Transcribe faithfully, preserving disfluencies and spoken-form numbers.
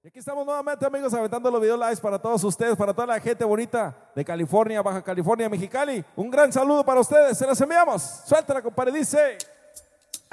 Aquí estamos nuevamente, amigos, aventando los videos live para todos ustedes, para toda la gente bonita de California, Baja California, Mexicali. Un gran saludo para ustedes, se los enviamos. Suéltala, compadre, dice...